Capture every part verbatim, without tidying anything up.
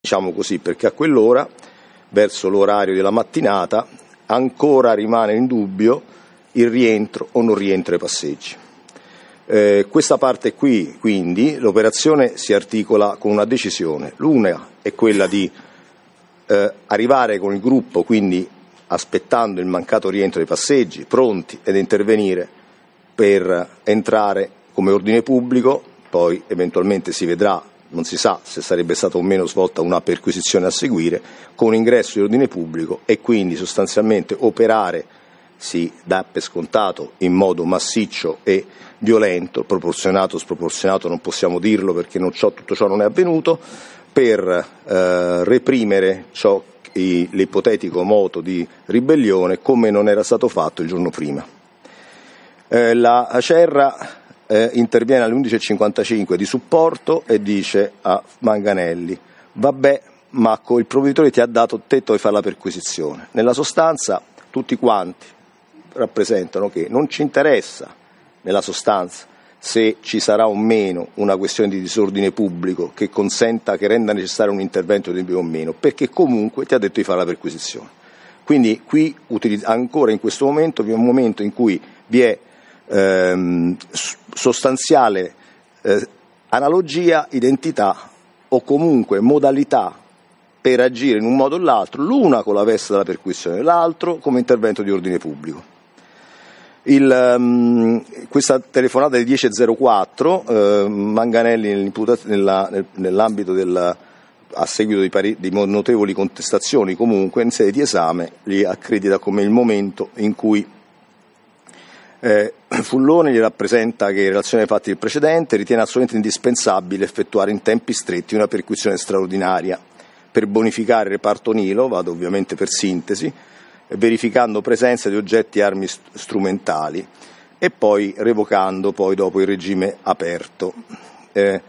diciamo così, perché a quell'ora, verso l'orario della mattinata, ancora rimane in dubbio il rientro o non rientro ai passeggi. Eh, questa parte qui, quindi, l'operazione si articola con una decisione. L'una è quella di eh, arrivare con il gruppo, quindi aspettando il mancato rientro dei passeggi, pronti ad intervenire per entrare come ordine pubblico, poi eventualmente si vedrà, non si sa se sarebbe stata o meno svolta una perquisizione a seguire, con ingresso di ordine pubblico e quindi sostanzialmente operare, si dà per scontato, in modo massiccio e violento, proporzionato, sproporzionato non possiamo dirlo perché non ciò, tutto ciò non è avvenuto, per eh, reprimere ciò, i, l'ipotetico moto di ribellione come non era stato fatto il giorno prima. Eh, la Acerra eh, interviene alle undici e cinquantacinque di supporto e dice a Manganelli: vabbè, Macco, il provveditore ti ha dato tetto di fare la perquisizione. Nella sostanza tutti quanti rappresentano che non ci interessa nella sostanza se ci sarà o meno una questione di disordine pubblico che consenta, che renda necessario un intervento di o meno, perché comunque ti ha detto di fare la perquisizione. Quindi qui ancora in questo momento vi è un momento in cui vi è ehm, sostanziale eh, analogia, identità o comunque modalità per agire in un modo o l'altro, l'una con la veste della perquisizione, l'altro come intervento di ordine pubblico. Il, um, questa telefonata delle dieci e zero quattro, eh, Manganelli nella, nel, nell'ambito del, a seguito di, pari, di notevoli contestazioni comunque in sede di esame, li accredita come il momento in cui eh, Fullone gli rappresenta che in relazione ai fatti del precedente ritiene assolutamente indispensabile effettuare in tempi stretti una perquisizione straordinaria per bonificare il reparto Nilo, vado ovviamente per sintesi, verificando presenza di oggetti e armi strumentali e poi revocando poi dopo il regime aperto. Eh,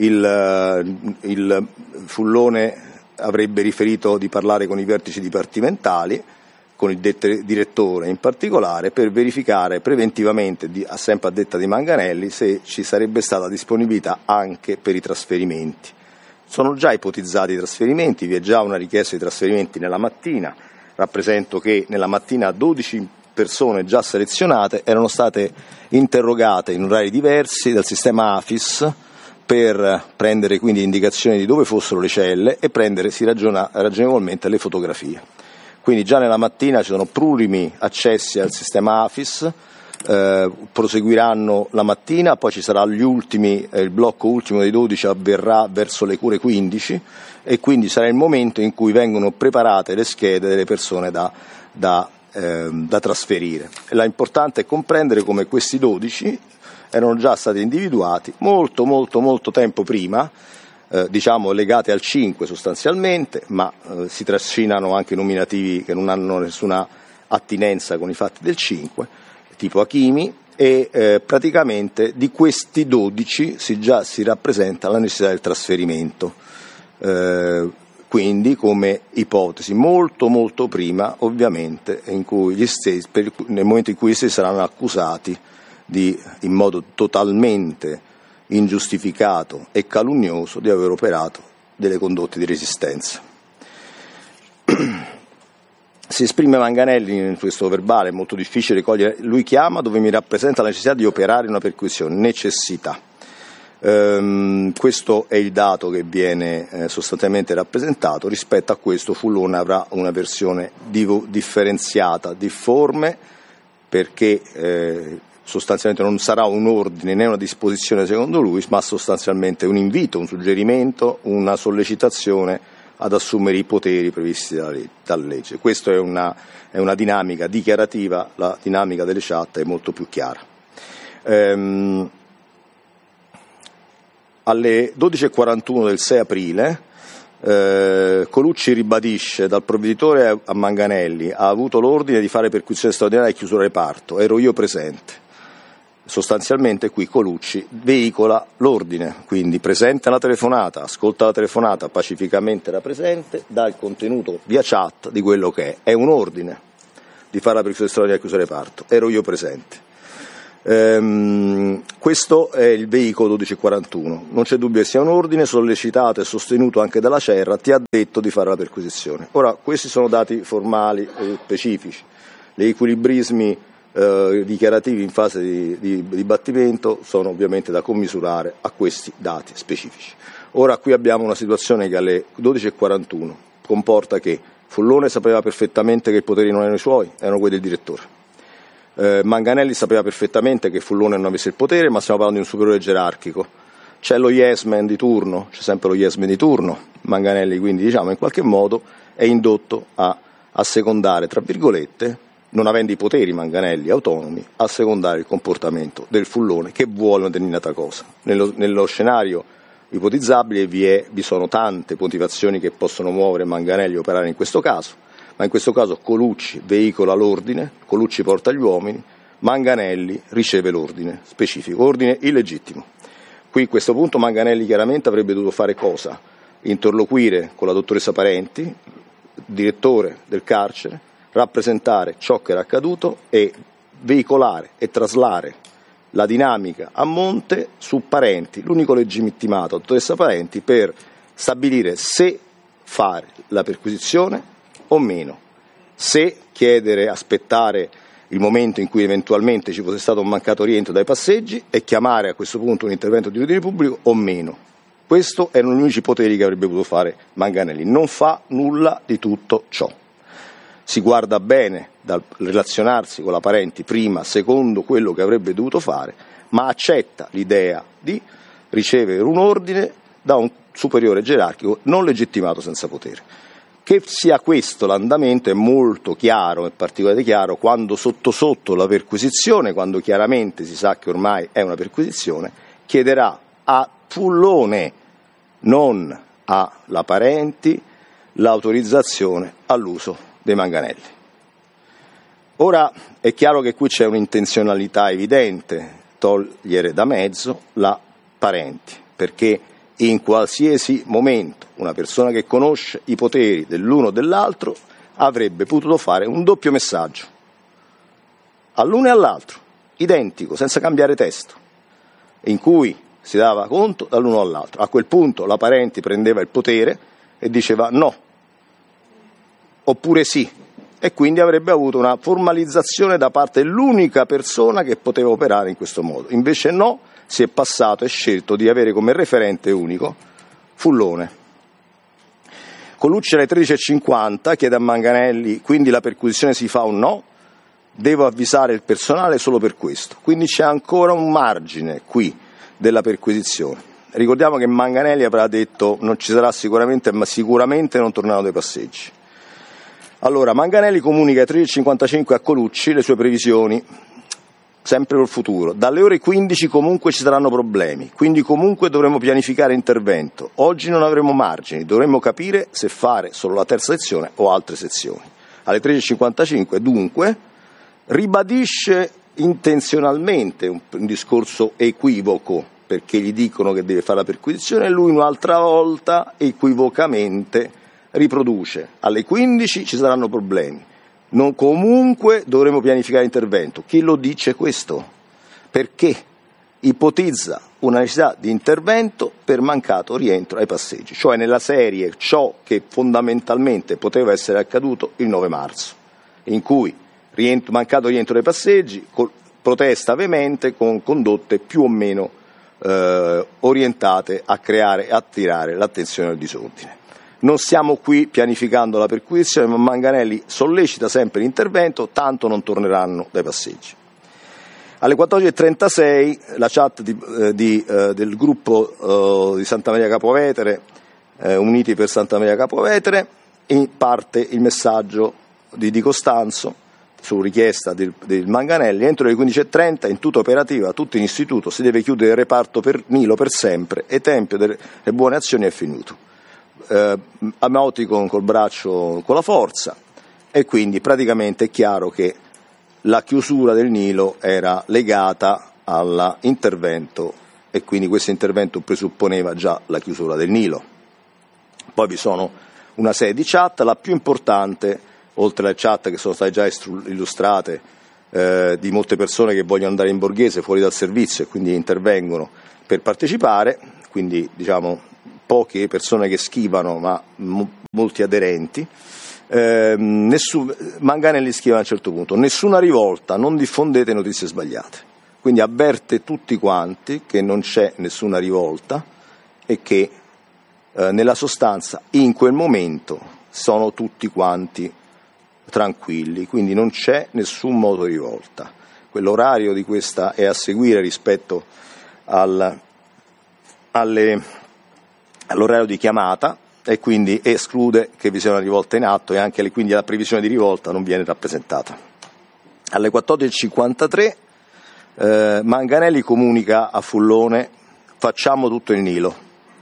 il, il Fullone avrebbe riferito di parlare con i vertici dipartimentali, con il direttore in particolare, per verificare preventivamente, di, sempre a detta di Manganelli, se ci sarebbe stata disponibilità anche per i trasferimenti. Sono già ipotizzati i trasferimenti, vi è già una richiesta di trasferimenti nella mattina. Rappresento che nella mattina dodici persone già selezionate erano state interrogate in orari diversi dal sistema AFIS per prendere quindi indicazioni di dove fossero le celle e prendere, si ragiona ragionevolmente, le fotografie. Quindi già nella mattina ci sono plurimi accessi al sistema AFIS, eh, proseguiranno la mattina, poi ci sarà gli ultimi, eh, il blocco ultimo dei dodici avverrà verso le ore quindici e quindi sarà il momento in cui vengono preparate le schede delle persone da, da, eh, da trasferire. L'importante è comprendere come questi dodici erano già stati individuati molto molto molto tempo prima, eh, diciamo legati al cinque sostanzialmente, ma eh, si trascinano anche nominativi che non hanno nessuna attinenza con i fatti del cinque, tipo Achimi, e eh, praticamente di questi dodici si già si rappresenta la necessità del trasferimento, eh, quindi come ipotesi molto molto prima ovviamente in cui gli stessi, per, nel momento in cui gli stessi saranno accusati di, in modo totalmente ingiustificato e calunnioso, di aver operato delle condotte di resistenza. Si esprime Manganelli in questo verbale, è molto difficile cogliere, lui chiama dove mi rappresenta la necessità di operare una perquisizione, necessità. Ehm, questo è il dato che viene eh, sostanzialmente rappresentato. Rispetto a questo Fullone avrà una versione divo, differenziata, difforme, perché eh, sostanzialmente non sarà un ordine né una disposizione secondo lui, ma sostanzialmente un invito, un suggerimento, una sollecitazione ad assumere i poteri previsti dalla legge. Questa è una, è una dinamica dichiarativa, la dinamica delle chat è molto più chiara. Ehm, alle dodici e quarantuno del sei aprile eh, Colucci ribadisce: dal provveditore a Manganelli ha avuto l'ordine di fare perquisizione straordinaria e chiusura reparto, ero io presente. Sostanzialmente qui Colucci veicola l'ordine, quindi presenta la telefonata, ascolta la telefonata, pacificamente era presente, dà il contenuto via chat di quello che è, è un ordine di fare la perquisizione straordinaria e chiusura reparto, ero io presente. Ehm, questo è il veicolo dodici quarantuno, non c'è dubbio che sia un ordine sollecitato e sostenuto anche dalla Cerra, ti ha detto di fare la perquisizione. Ora, questi sono dati formali e specifici, gli equilibrismi eh, dichiarativi in fase di, di dibattimento sono ovviamente da commisurare a questi dati specifici. Ora qui abbiamo una situazione che alle dodici e quarantuno comporta che Fullone sapeva perfettamente che i poteri non erano i suoi, erano quelli del direttore. Eh, Manganelli sapeva perfettamente che Fullone non avesse il potere, ma stiamo parlando di un superiore gerarchico. C'è lo yes man di turno, c'è sempre lo yes man di turno. Manganelli quindi, diciamo, in qualche modo è indotto a assecondare, tra virgolette, non avendo i poteri Manganelli autonomi, a assecondare il comportamento del Fullone che vuole una determinata cosa. Nello, nello scenario ipotizzabile vi, è, vi sono tante motivazioni che possono muovere Manganelli a operare in questo caso, ma in questo caso Colucci veicola l'ordine, Colucci porta gli uomini, Manganelli riceve l'ordine specifico, ordine illegittimo. Qui a questo punto Manganelli chiaramente avrebbe dovuto fare cosa? Interloquire con la dottoressa Parenti, direttore del carcere, rappresentare ciò che era accaduto e veicolare e traslare la dinamica a monte su Parenti, l'unico legittimato, la dottoressa Parenti, per stabilire se fare la perquisizione o meno, se chiedere, aspettare il momento in cui eventualmente ci fosse stato un mancato rientro dai passeggi e chiamare a questo punto un intervento di ordine pubblico o meno. Questi erano gli unici poteri che avrebbe potuto fare Manganelli. Non fa nulla di tutto ciò. Si guarda bene dal relazionarsi con la Parenti prima, secondo quello che avrebbe dovuto fare, ma accetta l'idea di ricevere un ordine da un superiore gerarchico non legittimato senza potere. Che sia questo l'andamento è molto chiaro e particolarmente chiaro quando sotto sotto la perquisizione, quando chiaramente si sa che ormai è una perquisizione, chiederà a Fullone, non alla Parenti, l'autorizzazione all'uso dei Manganelli. Ora è chiaro che qui c'è un'intenzionalità evidente, togliere da mezzo la Parenti, perché in qualsiasi momento una persona che conosce i poteri dell'uno o dell'altro avrebbe potuto fare un doppio messaggio, all'uno e all'altro, identico, senza cambiare testo, in cui si dava conto dall'uno all'altro. A quel punto la Parenti prendeva il potere e diceva no, oppure sì, e quindi avrebbe avuto una formalizzazione da parte dell'unica persona che poteva operare in questo modo. Invece no, si è passato e scelto di avere come referente unico Fullone. Colucci alle tredici e cinquanta chiede a Manganelli, quindi la perquisizione si fa o no? Devo avvisare il personale solo per questo. Quindi c'è ancora un margine qui della perquisizione. Ricordiamo che Manganelli avrà detto non ci sarà sicuramente, ma sicuramente non torneranno dei passeggi. Allora, Manganelli comunica alle tredici e cinquantacinque a Colucci le sue previsioni, sempre col futuro. Dalle ore quindici comunque ci saranno problemi, quindi comunque dovremo pianificare intervento. Oggi non avremo margini, dovremmo capire se fare solo la terza sezione o altre sezioni. Alle tredici e cinquantacinque dunque ribadisce intenzionalmente un, un discorso equivoco, perché gli dicono che deve fare la perquisizione e lui un'altra volta equivocamente riproduce. Alle quindici ci saranno problemi. Non comunque dovremo pianificare intervento. Chi lo dice questo? Perché ipotizza una necessità di intervento per mancato rientro ai passeggi, cioè nella serie ciò che fondamentalmente poteva essere accaduto il nove marzo, in cui rientro, mancato rientro ai passeggi, col, protesta veemente con condotte più o meno eh, orientate a creare e attirare l'attenzione al disordine. Non stiamo qui pianificando la perquisizione, ma Manganelli sollecita sempre l'intervento, tanto non torneranno dai passeggi. Alle quattordici e trentasei la chat di, eh, di, eh, del gruppo eh, di Santa Maria Capovetere, eh, Uniti per Santa Maria Capovetere, in parte il messaggio di Di Costanzo su richiesta del, del Manganelli: entro le quindici e trenta in tutta operativa, tutto in istituto, si deve chiudere il reparto per Nilo per sempre e Tempio delle buone azioni è finito. Eh, Amoticon col braccio con la forza, e quindi praticamente è chiaro che la chiusura del Nilo era legata all'intervento e quindi questo intervento presupponeva già la chiusura del Nilo. Poi vi sono una serie di chat, la più importante, oltre alle chat che sono state già illustrate eh, di molte persone che vogliono andare in Borghese fuori dal servizio e quindi intervengono per partecipare, quindi diciamo poche persone che schivano ma mo- molti aderenti. Eh, nessun, Manganelli scrive a un certo punto: nessuna rivolta, non diffondete notizie sbagliate. Quindi avverte tutti quanti che non c'è nessuna rivolta e che eh, nella sostanza in quel momento sono tutti quanti tranquilli, quindi non c'è nessun moto di rivolta. Quell'orario di questa è a seguire rispetto al, alle, all'orario di chiamata, e quindi esclude che vi sia una rivolta in atto, e anche quindi la previsione di rivolta non viene rappresentata. Alle quattordici e cinquantatré eh, Manganelli comunica a Fullone: facciamo tutto il Nilo.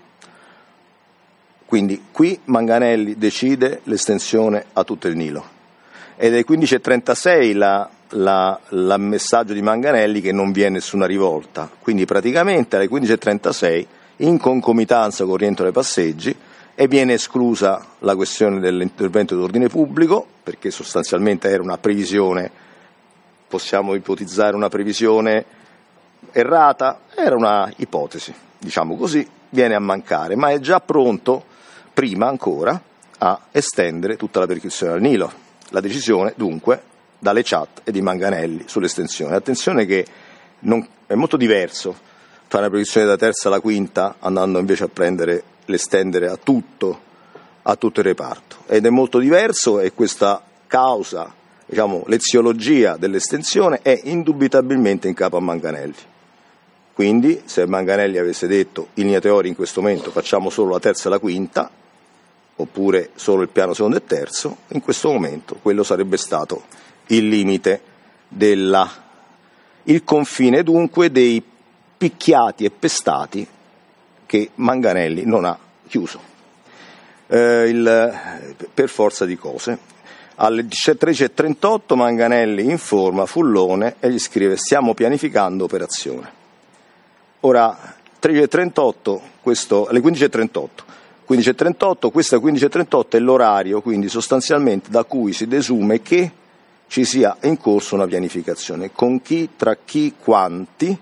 Quindi qui Manganelli decide l'estensione a tutto il Nilo, ed è alle quindici e trentasei la, la, la messaggio di Manganelli che non vi è nessuna rivolta. Quindi praticamente alle quindici e trentasei, in concomitanza con il rientro dei passeggi, e viene esclusa la questione dell'intervento d'ordine pubblico, perché sostanzialmente era una previsione, possiamo ipotizzare una previsione errata, era una ipotesi, diciamo così, viene a mancare, ma è già pronto, prima ancora, a estendere tutta la perquisizione al Nilo. La decisione, dunque, dalle chat e di Manganelli sull'estensione. Attenzione che non, è molto diverso fare una perquisizione da terza alla quinta, andando invece a prendere l'estendere a tutto, a tutto il reparto, ed è molto diverso, e questa causa, diciamo, l'eziologia dell'estensione è indubitabilmente in capo a Manganelli. Quindi se Manganelli avesse detto in linea teorica in questo momento facciamo solo la terza e la quinta, oppure solo il piano secondo e terzo, in questo momento quello sarebbe stato il limite della, il confine dunque dei picchiati e pestati che Manganelli non ha chiuso, eh, il, per forza di cose. Alle tredici e trentotto Manganelli informa Fullone e gli scrive: stiamo pianificando operazione. Ora, tredici e trentotto, questo, alle quindici e trentotto, quindici e trentotto, questa quindici e trentotto è l'orario, quindi sostanzialmente da cui si desume che ci sia in corso una pianificazione. Con chi, tra chi, quanti,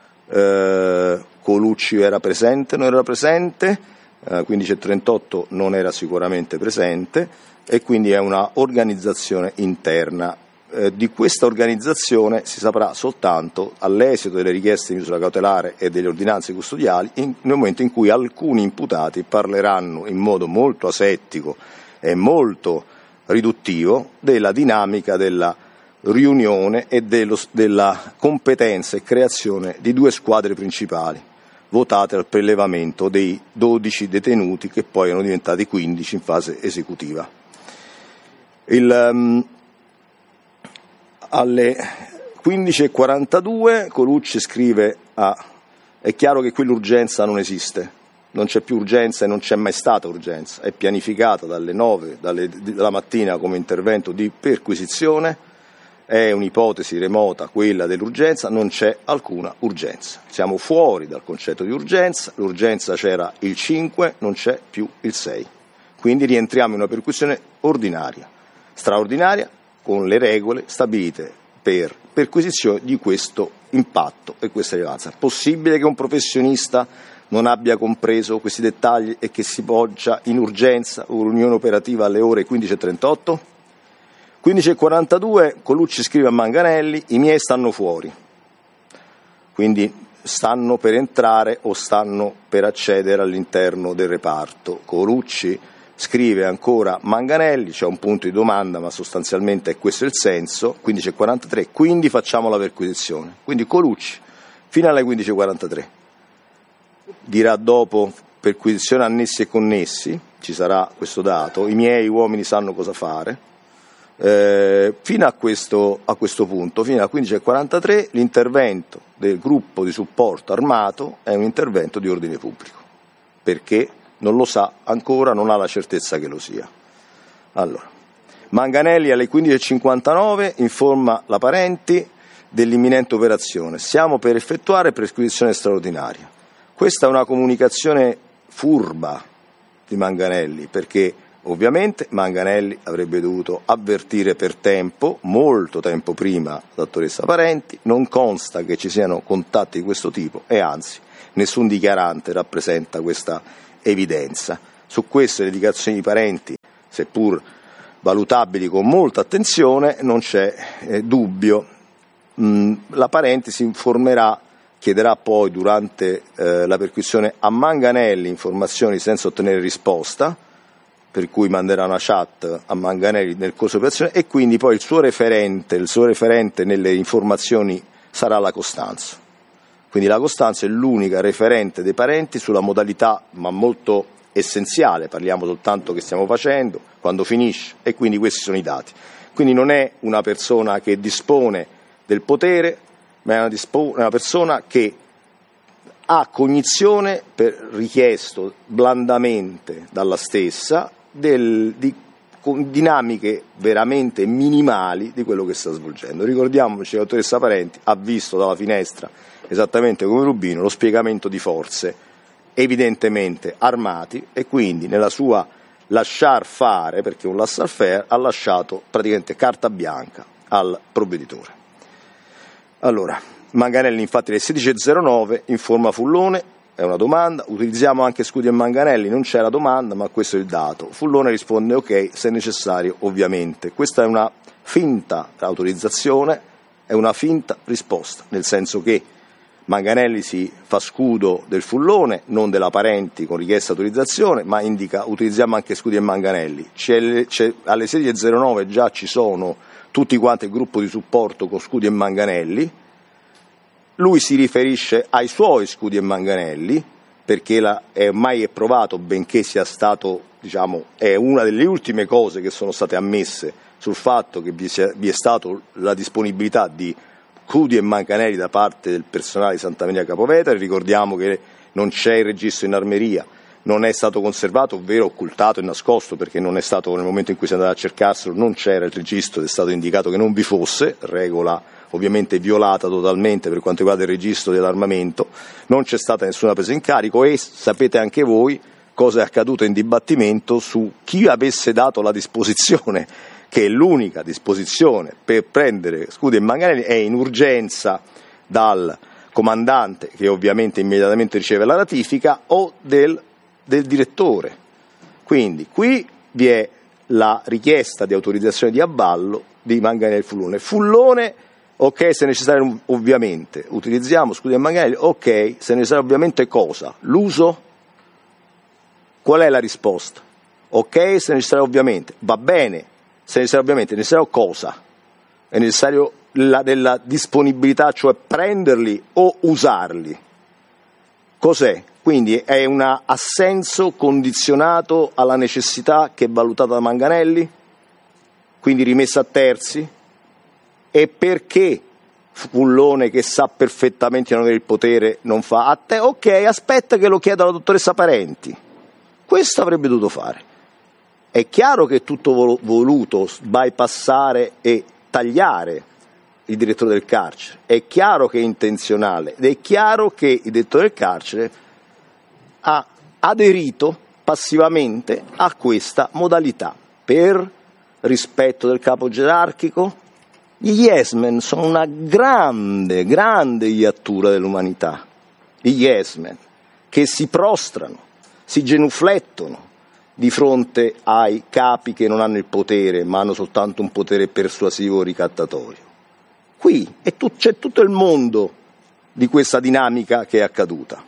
eh, Colucci era presente, non era presente, eh, quindici e trentotto non era sicuramente presente, e quindi è una organizzazione interna. Eh, di questa organizzazione si saprà soltanto all'esito delle richieste di misura cautelare e delle ordinanze custodiali, in, nel momento in cui alcuni imputati parleranno in modo molto asettico e molto riduttivo della dinamica della riunione e dello, della competenza e creazione di due squadre principali, votate al prelevamento dei dodici detenuti che poi erano diventati quindici in fase esecutiva. Il, um, alle quindici e quarantadue Colucci scrive a... è chiaro che qui l'urgenza non esiste, non c'è più urgenza e non c'è mai stata urgenza, è pianificata dalle nove dalle, della mattina come intervento di perquisizione, è un'ipotesi remota quella dell'urgenza, non c'è alcuna urgenza. Siamo fuori dal concetto di urgenza, l'urgenza c'era il cinque, non c'è più il sei. Quindi rientriamo in una perquisizione ordinaria, straordinaria, con le regole stabilite per perquisizione di questo impatto e questa rilevanza. È possibile che un professionista non abbia compreso questi dettagli e che si poggia in urgenza o riunione operativa alle ore quindici e trentotto? quindici e quarantadue Colucci scrive a Manganelli: i miei stanno fuori, quindi stanno per entrare o stanno per accedere all'interno del reparto. Colucci scrive ancora Manganelli, c'è un punto di domanda ma sostanzialmente è questo il senso, quindici e quarantatré, quindi facciamo la perquisizione. Quindi Colucci fino alle quindici e quarantatré dirà dopo perquisizione annessi e connessi, ci sarà questo dato, i miei uomini sanno cosa fare. Eh, fino a questo, a questo punto, fino alle quindici e quarantatré, l'intervento del gruppo di supporto armato è un intervento di ordine pubblico, perché non lo sa ancora, non ha la certezza che lo sia. Allora, Manganelli alle quindici e cinquantanove informa la Parenti dell'imminente operazione, siamo per effettuare perquisizione straordinaria. Questa è una comunicazione furba di Manganelli, perché Ovviamente Manganelli avrebbe dovuto avvertire per tempo, molto tempo prima, la dottoressa Parenti. Non consta che ci siano contatti di questo tipo e anzi nessun dichiarante rappresenta questa evidenza. Su queste le dichiarazioni di Parenti, seppur valutabili con molta attenzione, non c'è eh, dubbio. Mm, la Parenti si informerà, chiederà poi durante eh, la perquisizione a Manganelli informazioni senza ottenere risposta, per cui manderà una chat a Manganelli nel corso dell'operazione, e quindi poi il suo referente, il suo referente nelle informazioni sarà la Costanzo. Quindi la Costanzo è l'unica referente dei Parenti sulla modalità, ma molto essenziale, parliamo soltanto che stiamo facendo, quando finisce, e quindi questi sono i dati. Quindi non è una persona che dispone del potere, ma è una, dispo- una persona che ha cognizione, per richiesto blandamente dalla stessa, Del, di con dinamiche veramente minimali di quello che sta svolgendo. Ricordiamoci che la dottoressa Parenti ha visto dalla finestra, esattamente come Rubino, lo spiegamento di forze evidentemente armati, e quindi nella sua lasciar fare, perché un lasciar faire, ha lasciato praticamente carta bianca al provveditore. Allora, Manganelli infatti alle sedici e zero nove informa Fullone. È una domanda, utilizziamo anche Scudi e Manganelli, non c'è la domanda ma questo è il dato. Fullone risponde ok, se necessario ovviamente. Questa è una finta autorizzazione, è una finta risposta, nel senso che Manganelli si fa scudo del Fullone, non della Parenti con richiesta autorizzazione, ma indica utilizziamo anche Scudi e Manganelli. C'è, c'è, alle sedici e zero nove già ci sono tutti quanti il gruppo di supporto con Scudi e Manganelli. Lui si riferisce ai suoi Scudi e Manganelli, perché la, è ormai è provato, benché sia stato, diciamo, è una delle ultime cose che sono state ammesse sul fatto che vi, sia, vi è stata la disponibilità di Scudi e Manganelli da parte del personale di Santa Maria Capovetere. Ricordiamo che non c'è il registro in armeria, non è stato conservato, ovvero occultato e nascosto, perché non è stato, nel momento in cui si è andato a cercarselo, non c'era il registro ed è stato indicato che non vi fosse, regola ovviamente violata totalmente per quanto riguarda il registro dell'armamento. Non c'è stata nessuna presa in carico e sapete anche voi cosa è accaduto in dibattimento su chi avesse dato la disposizione, che è l'unica disposizione per prendere Scudi e Manganelli è in urgenza dal comandante, che ovviamente immediatamente riceve la ratifica, o del, del direttore. Quindi qui vi è la richiesta di autorizzazione di avallo di Manganelli e Fullone. Fullone, ok, se necessario ovviamente, utilizziamo Scudi e Manganelli, ok, se necessario ovviamente cosa? L'uso? Qual è la risposta? Ok, se necessario ovviamente, va bene, se necessario ovviamente, è necessario cosa? È necessario la della disponibilità, cioè prenderli o usarli. Cos'è? Quindi è un assenso condizionato alla necessità che è valutata da Manganelli? Quindi rimessa a terzi? E perché Fullone, che sa perfettamente di non avere il potere, non fa a te? Ok, aspetta che lo chieda la dottoressa Parenti. Questo avrebbe dovuto fare. È chiaro che è tutto voluto bypassare e tagliare il direttore del carcere, è chiaro che è intenzionale ed è chiaro che il direttore del carcere ha aderito passivamente a questa modalità per rispetto del capo gerarchico. Gli yes men sono una grande, grande iattura dell'umanità, gli yes men che si prostrano, si genuflettono di fronte ai capi che non hanno il potere, ma hanno soltanto un potere persuasivo ricattatorio. Qui è tu, c'è tutto il mondo di questa dinamica che è accaduta.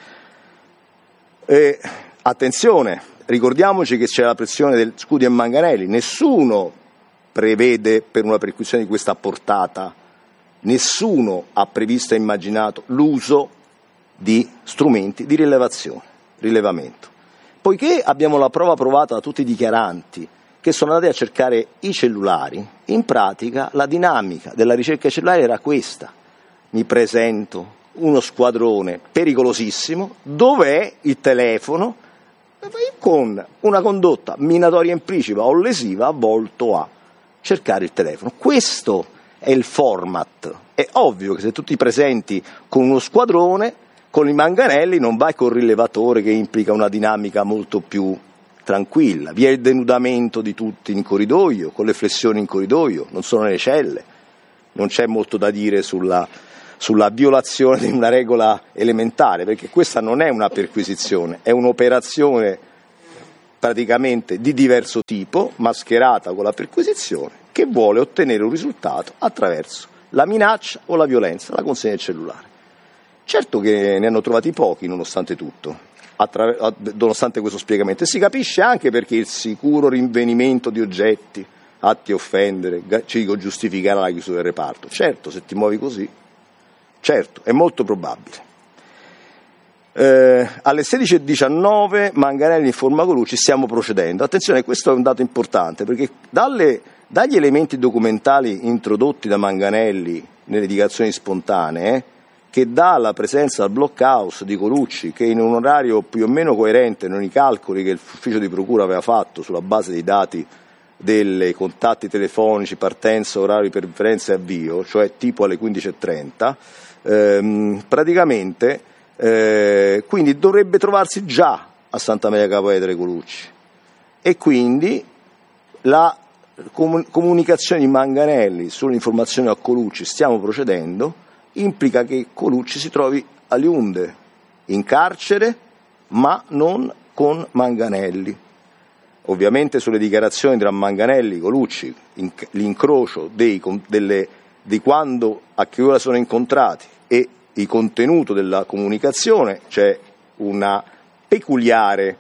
E, attenzione, ricordiamoci che c'è la pressione del Scudi e Manganelli, nessuno prevede per una perquisizione di questa portata, nessuno ha previsto e immaginato l'uso di strumenti di rilevazione, rilevamento. Poiché abbiamo la prova provata da tutti i dichiaranti che sono andati a cercare i cellulari, in pratica la dinamica della ricerca cellulare era questa: mi presento uno squadrone pericolosissimo, dov'è il telefono, con una condotta minatoria implicita o lesiva volto a cercare il telefono. Questo è il format. È ovvio che se tu ti presenti con uno squadrone, con i Manganelli non vai col rilevatore, che implica una dinamica molto più tranquilla, vi è il denudamento di tutti in corridoio, con le flessioni in corridoio, non sono nelle celle, non c'è molto da dire sulla, sulla violazione di una regola elementare, perché questa non è una perquisizione, è un'operazione praticamente di diverso tipo, mascherata con la perquisizione, che vuole ottenere un risultato attraverso la minaccia o la violenza, la consegna del cellulare. Certo che ne hanno trovati pochi nonostante tutto, attraver- nonostante questo spiegamento, e si capisce anche perché il sicuro rinvenimento di oggetti atti a offendere ci giustificherà la chiusura del reparto. Certo, se ti muovi così, certo, è molto probabile. Eh, alle sedici e diciannove Manganelli informa Colucci, stiamo procedendo. Attenzione, questo è un dato importante, perché dalle, dagli elementi documentali introdotti da Manganelli nelle dichiarazioni spontanee, che dà la presenza al blockhouse di Colucci, che in un orario più o meno coerente con i calcoli che l'ufficio di procura aveva fatto sulla base dei dati dei contatti telefonici, partenza, orario di preferenza e avvio, cioè tipo alle quindici e trenta, ehm, praticamente eh, quindi dovrebbe trovarsi già a Santa Maria Capua Vetere Colucci, e quindi la comun- comunicazione di Manganelli sull'informazione a Colucci, stiamo procedendo, implica che Colucci si trovi a Liunde, in carcere, ma non con Manganelli. Ovviamente sulle dichiarazioni tra Manganelli, Colucci, l'incrocio dei, delle, di quando, a che ora sono incontrati e il contenuto della comunicazione, c'è una peculiare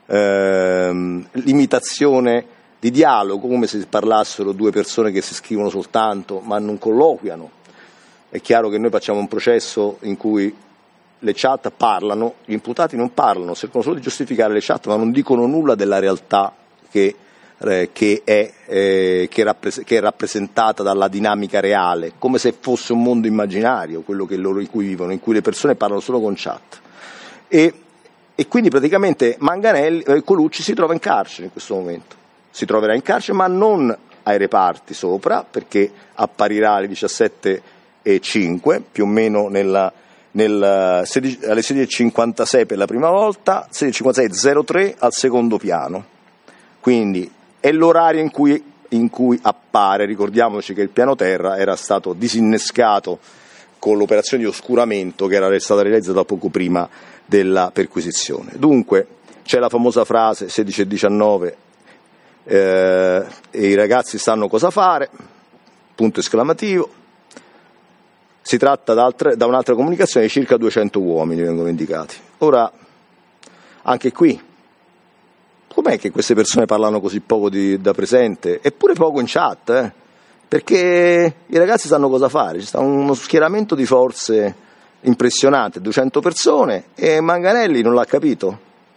ehm, limitazione di dialogo, come se parlassero due persone che si scrivono soltanto ma non colloquiano. È chiaro che noi facciamo un processo in cui le chat parlano, gli imputati non parlano, cercano solo di giustificare le chat, ma non dicono nulla della realtà che, eh, che, è, eh, che, rappres- che è rappresentata dalla dinamica reale, come se fosse un mondo immaginario, quello che loro in cui vivono, in cui le persone parlano solo con chat. E, e quindi praticamente Manganelli, eh, Colucci si trova in carcere in questo momento, si troverà in carcere, ma non ai reparti sopra, perché apparirà alle diciassette e cinque, più o meno nella Nel, sedici, alle sedici e cinquantasei per la prima volta, sedici e cinquantasei zero tre al secondo piano, quindi è l'orario in cui, in cui appare. Ricordiamoci che il piano terra era stato disinnescato con l'operazione di oscuramento che era stata realizzata poco prima della perquisizione. Dunque c'è la famosa frase sedici e diciannove, eh, e i ragazzi sanno cosa fare, punto esclamativo. Si tratta da, altre, da un'altra comunicazione di circa duecento uomini vengono indicati. Ora, anche qui, com'è che queste persone parlano così poco di, da presente, eppure poco in chat? Eh? Perché i ragazzi sanno cosa fare, ci sta uno schieramento di forze impressionante, duecento persone, e Manganelli non l'ha capito.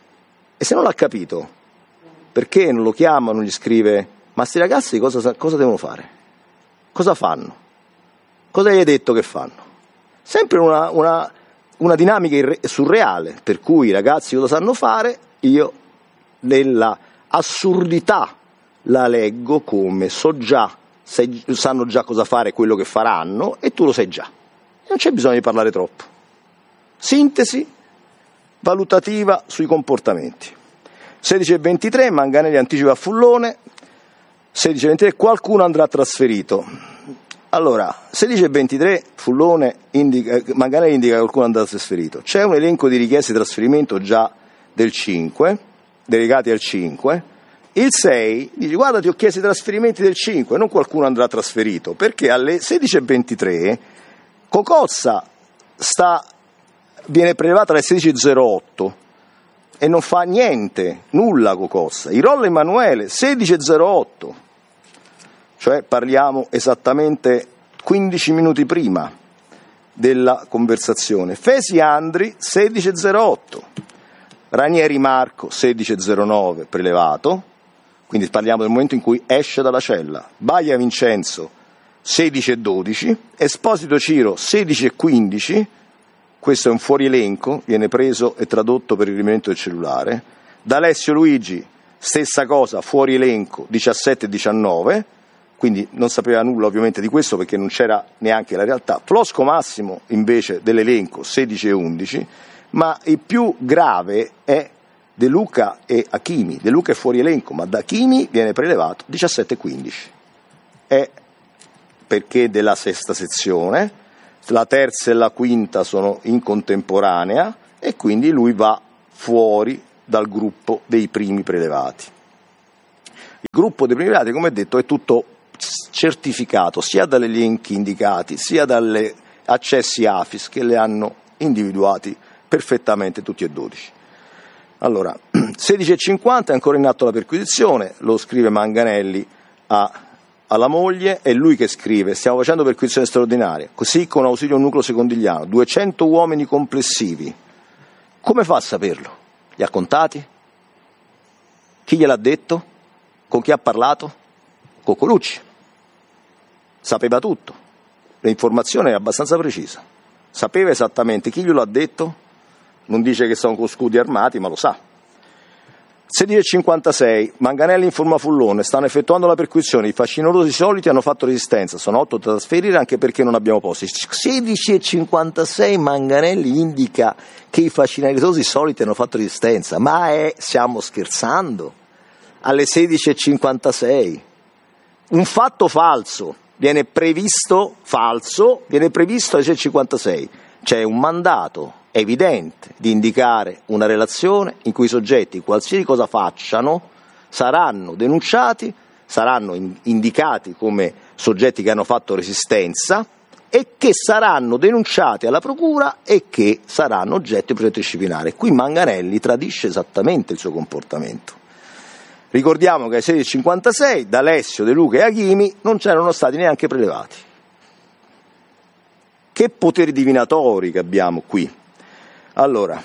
E se non l'ha capito, perché non lo chiama, non gli scrive, ma sti ragazzi cosa, cosa devono fare? Cosa fanno? Cosa gli hai detto che fanno? Sempre una, una, una dinamica irre- surreale, per cui i ragazzi cosa sanno fare, io nella assurdità la leggo come so già, sai, sanno già cosa fare, quello che faranno, e tu lo sai già. Non c'è bisogno di parlare troppo. Sintesi valutativa sui comportamenti. sedici e ventitré Manganelli anticipa a Fullone, sedici e ventitré qualcuno andrà trasferito. Allora, sedici e ventitré Fullone indica, Manganelli indica che qualcuno andrà trasferito. C'è un elenco di richieste di trasferimento già del cinque, delegati al cinque. Il sei dice: guarda, ti ho chiesto i trasferimenti del cinque, non qualcuno andrà trasferito, perché alle sedici e ventitré Cocozza sta, viene prelevata alle sedici e zero otto e non fa niente, nulla Cocozza. Irolla Emanuele, sedici e zero otto. Cioè parliamo esattamente quindici minuti prima della conversazione. Fesi Andri, sedici e zero otto. Ranieri Marco, sedici e zero nove, prelevato, quindi parliamo del momento in cui esce dalla cella. Baia Vincenzo, sedici e dodici. Esposito Ciro, sedici e quindici. Questo è un fuorielenco, viene preso e tradotto per il rinvenimento del cellulare. D'Alessio Luigi, stessa cosa, fuorielenco, diciassette e diciannove. Quindi non sapeva nulla ovviamente di questo perché non c'era neanche la realtà. Flosco Massimo invece dell'elenco sedici e undici, ma il più grave è De Luca e Achimi. De Luca è fuori elenco, ma da Achimi viene prelevato diciassette e quindici. È perché della sesta sezione, la terza e la quinta sono in contemporanea e quindi lui va fuori dal gruppo dei primi prelevati. Il gruppo dei primi prelevati, come detto, è tutto certificato sia dagli elenchi indicati sia dagli accessi AFIS che le hanno individuati perfettamente tutti e dodici. Allora, sedici e cinquanta è ancora in atto la perquisizione, lo scrive Manganelli a, alla moglie, è lui che scrive: stiamo facendo perquisizione straordinaria, così con ausilio nucleo secondigliano, duecento uomini complessivi. Come fa a saperlo? Li ha contati? Chi gliel'ha detto? Con chi ha parlato? Coccolucci. Sapeva tutto, l'informazione è abbastanza precisa, sapeva esattamente chi glielo ha detto, non dice che sono con scudi armati, ma lo sa. sedici e cinquantasei, Manganelli informa Fullone: stanno effettuando la perquisizione, i facinorosi soliti hanno fatto resistenza, sono otto da trasferire anche perché non abbiamo posti. sedici e cinquantasei Manganelli indica che i facinorosi soliti hanno fatto resistenza, ma è, stiamo scherzando? Alle sedici e cinquantasei, un fatto falso viene previsto, falso, viene previsto alle sedici e cinquantasei, c'è un mandato evidente di indicare una relazione in cui i soggetti, qualsiasi cosa facciano, saranno denunciati, saranno in, indicati come soggetti che hanno fatto resistenza e che saranno denunciati alla procura e che saranno oggetto di processo disciplinare. Qui Manganelli tradisce esattamente il suo comportamento. Ricordiamo che ai sedici e cinquantasei da Alessio, De Luca e Achimi non c'erano stati neanche prelevati. Che poteri divinatori che abbiamo qui. Allora,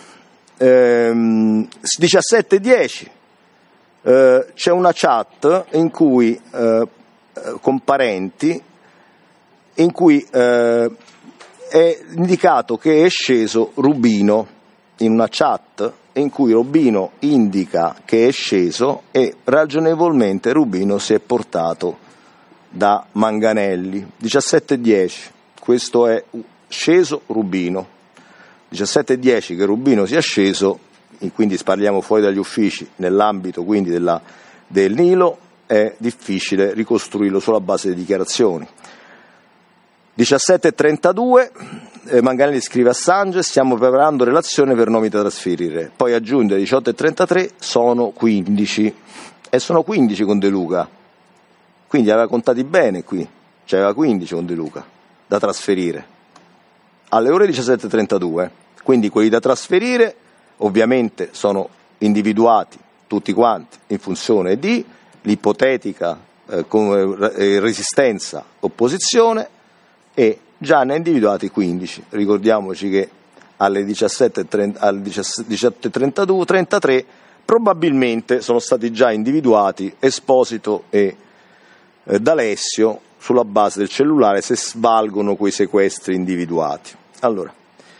ehm, diciassette e dieci eh, c'è una chat in cui eh, con parenti in cui eh, è indicato che è sceso Rubino, in una chat in cui Rubino indica che è sceso e ragionevolmente Rubino si è portato da Manganelli. diciassette e dieci, questo è sceso Rubino. diciassette e dieci che Rubino sia sceso, e quindi parliamo fuori dagli uffici, nell'ambito quindi della, del Nilo, è difficile ricostruirlo sulla base delle dichiarazioni. diciassette e trentadue, eh, Manganelli scrive a Sange: stiamo preparando relazione per nomi da trasferire. Poi aggiunge diciotto e trentatré, sono quindici, e sono quindici con De Luca, quindi aveva contati bene qui, cioè aveva quindici con De Luca da trasferire alle ore diciassette e trentadue, quindi quelli da trasferire ovviamente sono individuati tutti quanti in funzione di l'ipotetica eh, come, eh, resistenza opposizione, e già ne ha individuati quindici. Ricordiamoci che alle diciassette e trentadue, trentatré probabilmente sono stati già individuati Esposito e eh, D'Alessio sulla base del cellulare, se svalgono quei sequestri individuati. Allora,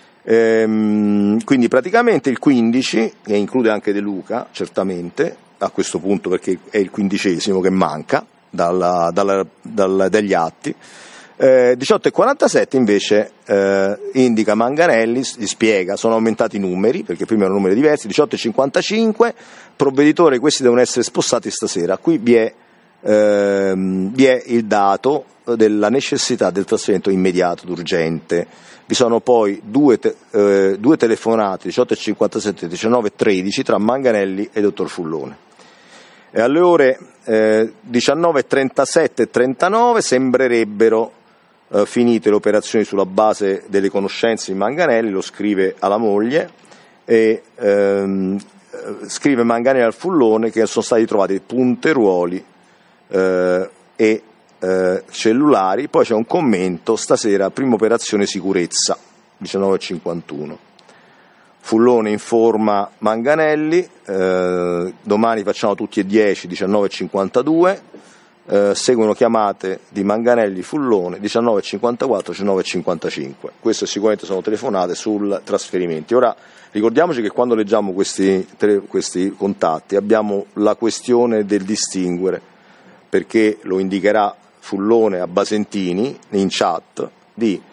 ehm, quindi praticamente il quindici, e include anche De Luca, certamente, a questo punto perché è il quindicesimo che manca dalla, dalla, dalla, dagli atti. Eh, diciotto e quarantasette invece eh, indica Manganelli, gli spiega, sono aumentati i numeri, perché prima erano numeri diversi, diciotto e cinquantacinque, provveditore, questi devono essere spostati stasera. Qui vi è, ehm, vi è il dato della necessità del trasferimento immediato, d'urgente. Vi sono poi due, te, eh, due telefonate, diciotto e cinquantasette e diciannove e tredici, tra Manganelli e dottor Fullone. E alle ore eh, diciannove e trentasette e trentanove sembrerebbero eh, finite le operazioni sulla base delle conoscenze di Manganelli, lo scrive alla moglie, e ehm, scrive Manganelli al Fullone che sono stati trovati punteruoli eh, e eh, cellulari. Poi c'è un commento: stasera prima operazione sicurezza, diciannove e cinquantuno. Fullone informa Manganelli, eh, domani facciamo tutti e dieci, diciannove e cinquantadue, eh, seguono chiamate di Manganelli Fullone, diciannove e cinquantaquattro, diciannove e cinquantacinque. Queste sicuramente sono telefonate sul trasferimenti. Ora ricordiamoci che quando leggiamo questi, questi contatti abbiamo la questione del distinguere, perché lo indicherà Fullone a Basentini in chat, di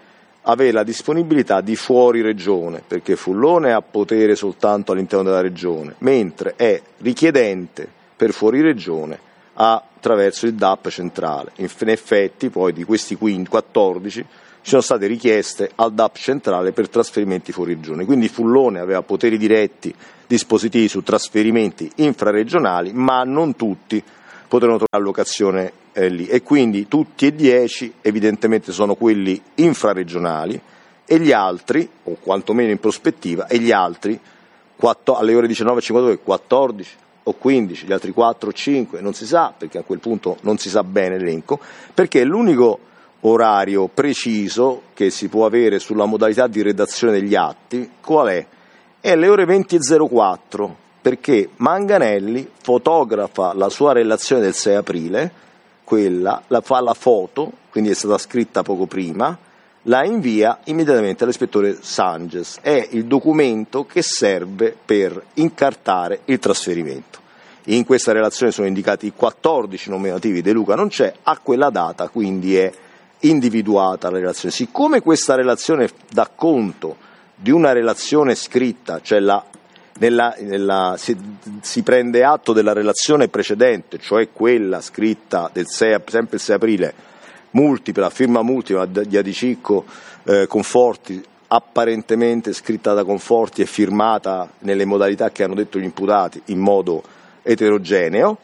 avere la disponibilità di fuori regione, perché Fullone ha potere soltanto all'interno della regione, mentre è richiedente per fuori regione attraverso il D A P centrale. In effetti poi di questi quattordici ci sono state richieste al D A P centrale per trasferimenti fuori regione, quindi Fullone aveva poteri diretti dispositivi su trasferimenti infraregionali, ma non tutti potevano trovare allocazione eh, lì, e quindi tutti e dieci evidentemente sono quelli infraregionali, e gli altri, o quantomeno in prospettiva, e gli altri quattro, alle ore diciannove e cinquantadue, quattordici o quindici, gli altri quattro o cinque, non si sa, perché a quel punto non si sa bene l'elenco, perché l'unico orario preciso che si può avere sulla modalità di redazione degli atti, qual è? È le ore venti e zero quattro, perché Manganelli fotografa la sua relazione del sei aprile, quella, la fa la foto, quindi è stata scritta poco prima, la invia immediatamente all'ispettore Sanges. È il documento che serve per incartare il trasferimento. In questa relazione sono indicati i quattordici nominativi, De Luca non c'è, a quella data quindi è individuata la relazione. Siccome questa relazione dà conto di una relazione scritta, cioè la, nella, nella, si, si prende atto della relazione precedente, cioè quella scritta del sei, sempre il sei aprile, multipla, firma multipla di Adicicco eh, Conforti, apparentemente scritta da Conforti e firmata nelle modalità che hanno detto gli imputati in modo eterogeneo,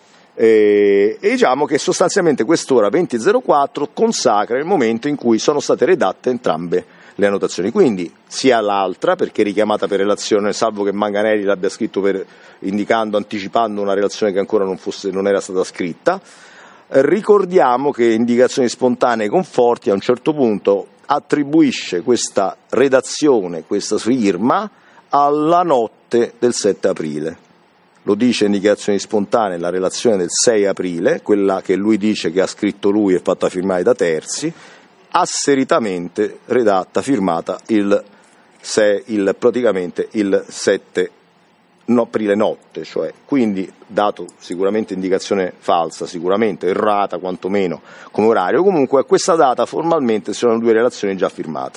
e, e diciamo che sostanzialmente quest'ora venti e zero quattro consacra il momento in cui sono state redatte entrambe le annotazioni, quindi sia l'altra perché richiamata per relazione, salvo che Manganelli l'abbia scritto per, indicando, anticipando una relazione che ancora non, fosse, non era stata scritta. Ricordiamo che indicazioni spontanee Conforti a un certo punto attribuisce questa redazione, questa firma, alla notte del sette aprile. Lo dice indicazioni spontanee la relazione del sei aprile, quella che lui dice che ha scritto lui e fatta firmare da terzi, asseritamente redatta, firmata il, sei, il, praticamente il sette aprile notte, cioè, quindi dato sicuramente indicazione falsa, sicuramente errata quantomeno come orario, comunque a questa data formalmente sono due relazioni già firmate.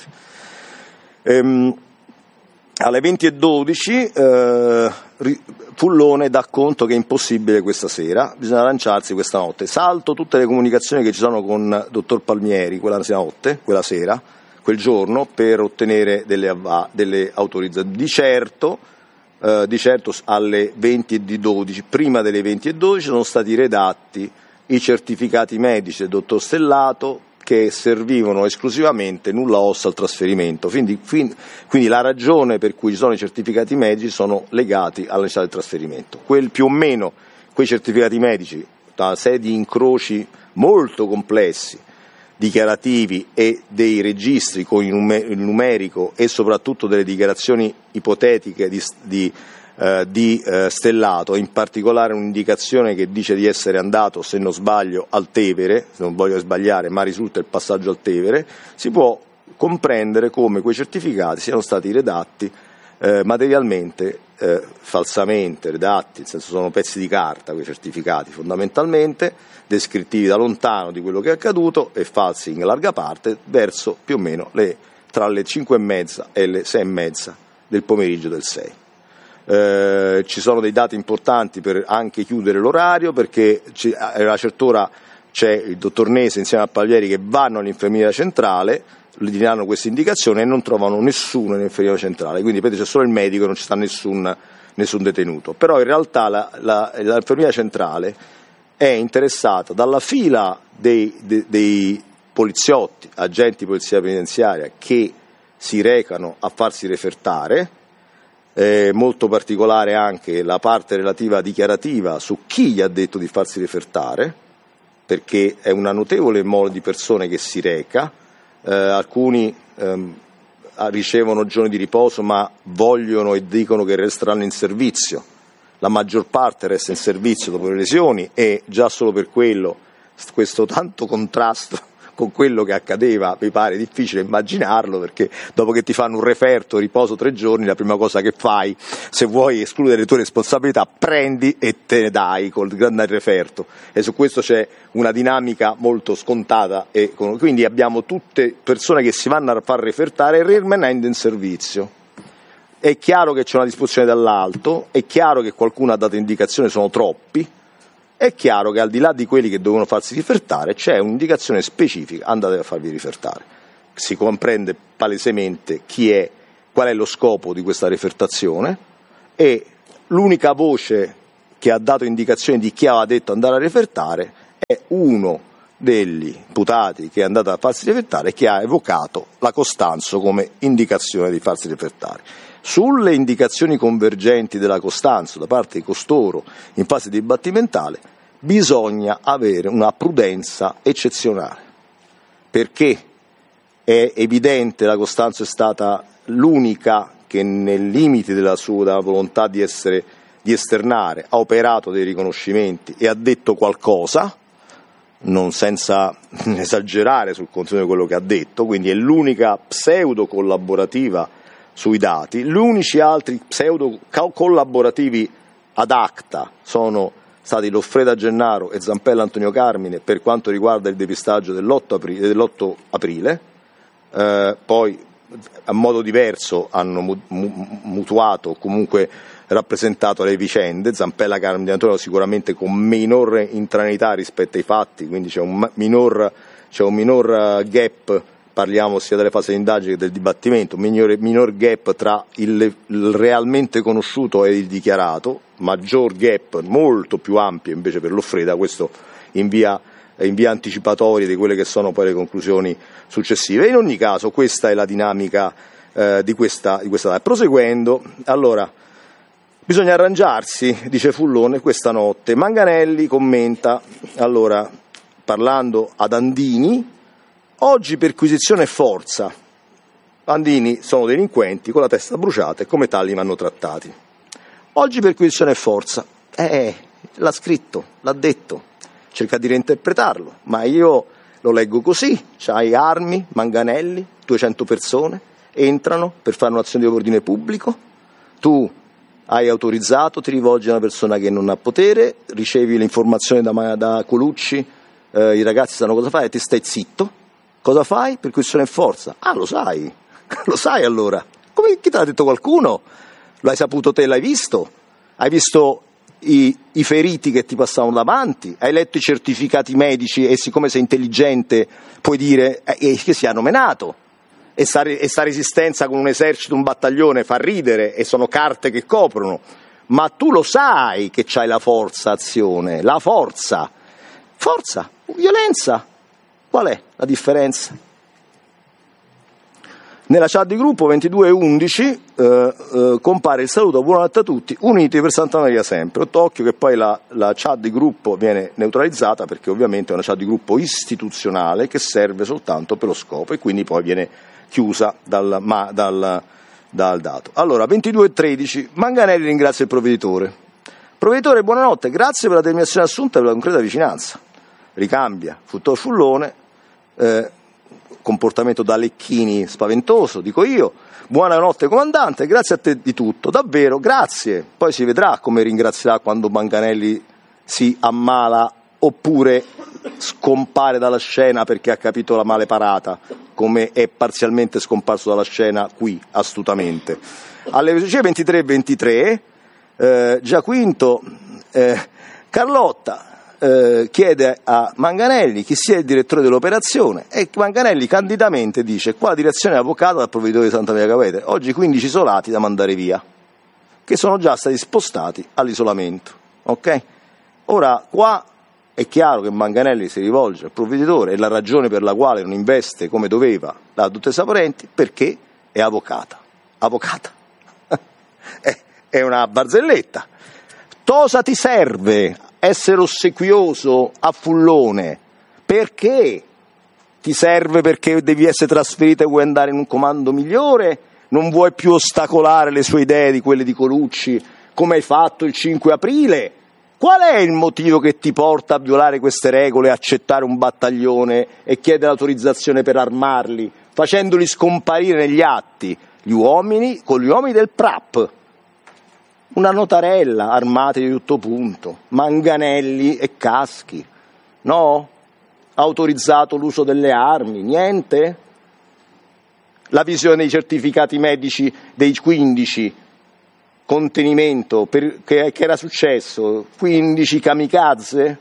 Ehm, alle venti e dodici eh, Fullone dà conto che è impossibile questa sera, bisogna lanciarsi questa notte. Salto tutte le comunicazioni che ci sono con il dottor Palmieri quella notte, quella sera, quel giorno, per ottenere delle, delle autorizzazioni. Di certo, eh, di certo alle venti e dodici, prima delle venti e dodici, sono stati redatti i certificati medici del dottor Stellato, che servivano esclusivamente nulla osta al trasferimento, quindi, quindi la ragione per cui ci sono i certificati medici sono legati alla necessità del trasferimento. Quel, più o meno quei certificati medici, da una serie di incroci molto complessi, dichiarativi e dei registri con il numerico e soprattutto delle dichiarazioni ipotetiche di, di Uh, di uh, Stellato, in particolare un'indicazione che dice di essere andato, se non sbaglio, al Tevere, se non voglio sbagliare, ma risulta il passaggio al Tevere, si può comprendere come quei certificati siano stati redatti uh, materialmente, uh, falsamente redatti, nel senso sono pezzi di carta quei certificati fondamentalmente, descrittivi da lontano di quello che è accaduto e falsi in larga parte, verso più o meno le, tra le cinque e mezza e le sei e mezza del pomeriggio del sei. Eh, ci sono dei dati importanti per anche chiudere l'orario, perché a una certa ora c'è il dottor Nese insieme a Palmieri che vanno all'infermeria centrale, gli danno questa indicazione e non trovano nessuno all'infermeria centrale, quindi vedete c'è solo il medico e non ci sta nessun, nessun detenuto, però in realtà la, la, l'infermeria centrale è interessata dalla fila dei, dei, dei poliziotti, agenti di polizia penitenziaria che si recano a farsi refertare. È molto particolare anche la parte relativa dichiarativa su chi gli ha detto di farsi refertare, perché è una notevole mole di persone che si reca, eh, alcuni ehm, ricevono giorni di riposo ma vogliono e dicono che resteranno in servizio, la maggior parte resta in servizio dopo le lesioni e già solo per quello questo tanto contrasto con quello che accadeva mi pare difficile immaginarlo, perché dopo che ti fanno un referto, riposo tre giorni, la prima cosa che fai, se vuoi escludere le tue responsabilità, prendi e te ne dai col grande referto, e su questo c'è una dinamica molto scontata, e quindi abbiamo tutte persone che si vanno a far refertare rimanendo in servizio. È chiaro che c'è una disposizione dall'alto, è chiaro che qualcuno ha dato indicazione, sono troppi, è chiaro che al di là di quelli che devono farsi rifertare c'è un'indicazione specifica: andate a farvi rifertare. Si comprende palesemente chi è, qual è lo scopo di questa rifertazione, e l'unica voce che ha dato indicazione di chi aveva detto andare a rifertare è uno degli imputati che è andato a farsi rifertare, che ha evocato la Costanzo come indicazione di farsi rifertare. Sulle indicazioni convergenti della Costanzo da parte di costoro in fase dibattimentale bisogna avere una prudenza eccezionale, perché è evidente la Costanzo è stata l'unica che nei limiti della sua volontà di essere, di esternare, ha operato dei riconoscimenti e ha detto qualcosa, non senza esagerare sul contenuto di quello che ha detto, quindi è l'unica pseudo collaborativa sui dati. Gli unici altri pseudo collaborativi ad acta sono stati Loffreda Gennaro e Zampella Antonio Carmine per quanto riguarda il depistaggio dell'otto aprile, dell'otto aprile. Eh, poi a modo diverso hanno mu- mu- mutuato o comunque rappresentato le vicende. Zampella Carmine Antonio sicuramente con minor intraneità rispetto ai fatti, quindi c'è un minor, c'è un minor gap, parliamo sia delle fasi di indagine che del dibattimento, minor, minor gap tra il, il realmente conosciuto e il dichiarato, maggior gap molto più ampio invece per Loffreda, questo in via, in via anticipatoria di quelle che sono poi le conclusioni successive. In ogni caso questa è la dinamica eh, di questa, di questa. Proseguendo, allora, bisogna arrangiarsi, dice Fullone, questa notte. Manganelli commenta, allora, parlando ad Andini, oggi perquisizione e forza. Andini sono delinquenti con la testa bruciata e come tali vanno trattati. Oggi perquisizione e forza. Eh, l'ha scritto, l'ha detto, cerca di reinterpretarlo, ma io lo leggo così: c'hai armi, Manganelli, duecento persone, entrano per fare un'azione di ordine pubblico, tu hai autorizzato, ti rivolgi a una persona che non ha potere, ricevi le informazioni da, da Colucci, eh, i ragazzi sanno cosa fare e ti stai zitto. Cosa fai? Perquisizione e forza. Ah, lo sai, lo sai allora. Come, chi te l'ha detto? Qualcuno? Lo hai saputo te, l'hai visto? Hai visto i, i feriti che ti passavano davanti? Hai letto i certificati medici e siccome sei intelligente puoi dire eh, che si hanno menato? E sta, e sta resistenza con un esercito, un battaglione fa ridere e sono carte che coprono. Ma tu lo sai che c'hai la forza azione, la forza. Forza, violenza. Qual è la differenza? Nella chat di gruppo ventidue undici eh, eh, compare il saluto: buonanotte a tutti, uniti per Santa Maria sempre. Occhio che poi la, la chat di gruppo viene neutralizzata, perché ovviamente è una chat di gruppo istituzionale che serve soltanto per lo scopo e quindi poi viene chiusa dal, ma, dal, dal dato. Allora, ventidue tredici, Manganelli ringrazia il provveditore. Provveditore, buonanotte, grazie per la determinazione assunta e per la concreta vicinanza. Ricambia, Futtor Fullone, eh, comportamento da Lecchini spaventoso, dico io. Buonanotte comandante, grazie a te di tutto, davvero, grazie. Poi si vedrà come ringrazierà quando Manganelli si ammala oppure scompare dalla scena perché ha capito la male parata, come è parzialmente scomparso dalla scena qui, astutamente. Alle ventitré ventitré, eh, Giaquinto, eh, Carlotta, Eh, chiede a Manganelli chi sia il direttore dell'operazione e Manganelli candidamente dice: qua la direzione è avvocata dal provveditore di Santa Maria Capua Vetere, oggi quindici isolati da mandare via, che sono già stati spostati all'isolamento. Ok? Ora qua è chiaro che Manganelli si rivolge al provveditore, e la ragione per la quale non investe come doveva la dottoressa Parenti, perché è avvocata. Avvocata è, è una barzelletta. Cosa ti serve essere ossequioso a Fullone? Perché? Ti serve perché devi essere trasferito e vuoi andare in un comando migliore? Non vuoi più ostacolare le sue idee di quelle di Colucci, come hai fatto il cinque aprile? Qual è il motivo che ti porta a violare queste regole, accettare un battaglione e chiedere l'autorizzazione per armarli, facendoli scomparire negli atti? Gli uomini, con gli uomini del P R A P, una notarella, armati di tutto punto, manganelli e caschi, no? Autorizzato l'uso delle armi, niente? La visione dei certificati medici dei quindici, contenimento, per, che, che era successo? quindici kamikaze?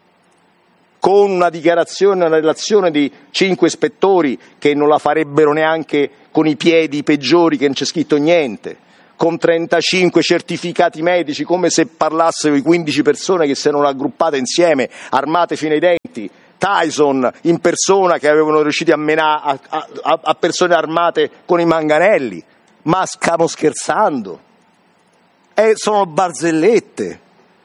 Con una dichiarazione, una relazione di cinque ispettori che non la farebbero neanche con i piedi peggiori, che non c'è scritto niente, con trentacinque certificati medici, come se parlassero di quindici persone che si erano raggruppate insieme, armate fino ai denti, Tyson in persona, che avevano riuscito a menare a, a, a persone armate con i manganelli. Ma stiamo scherzando? Eh, sono barzellette.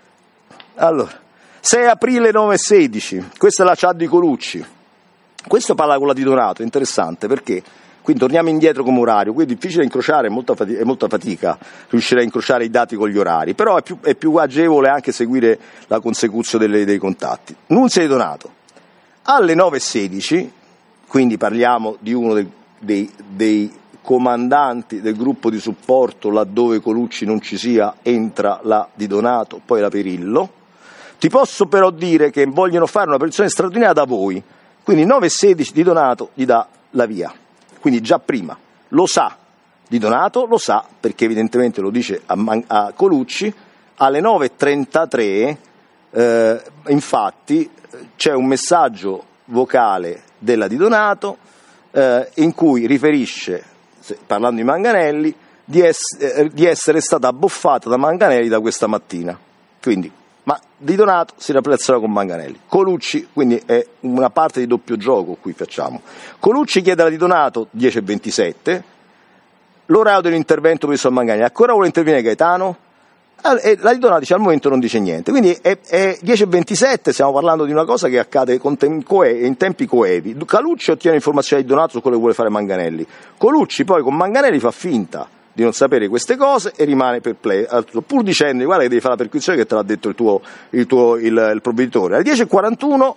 Allora, sei aprile nove sedici, questa è la chat di Colucci. Questo parla con la di Donato, è interessante perché, quindi torniamo indietro come orario, qui è difficile incrociare, è molta fatica, è molta fatica riuscire a incrociare i dati con gli orari, però è più, è più agevole anche seguire la consecuzione delle, dei contatti. Nunzia di Donato, alle nove sedici, quindi parliamo di uno dei, dei, dei comandanti del gruppo di supporto, laddove Colucci non ci sia, entra la di Donato, poi la Perillo. Ti posso però dire che vogliono fare una operazione straordinaria da voi, quindi nove sedici di Donato gli dà la via, quindi già prima lo sa di Donato, lo sa perché evidentemente lo dice a, a Colucci. Alle nove e trentatré eh, infatti c'è un messaggio vocale della di Donato eh, in cui riferisce, parlando di Manganelli, di, ess- eh, di essere stata abbuffata da Manganelli da questa mattina. Quindi, ma Di Donato si rappresenta con Manganelli. Colucci, quindi è una parte di doppio gioco qui facciamo. Colucci chiede alla Di Donato dieci e ventisette, l'orario dell'intervento previsto a Manganelli. Ancora vuole intervenire Gaetano? E la Di Donato dice al momento non dice niente. Quindi è, è dieci e ventisette, stiamo parlando di una cosa che accade con tem- coe- in tempi coevi. Colucci ottiene informazioni di Donato su quello che vuole fare Manganelli. Colucci poi con Manganelli fa finta di non sapere queste cose e rimane perplesso, pur dicendo guarda che devi fare la perquisizione che te l'ha detto il tuo, il, tuo, il, il provveditore. Alle dieci e quarantuno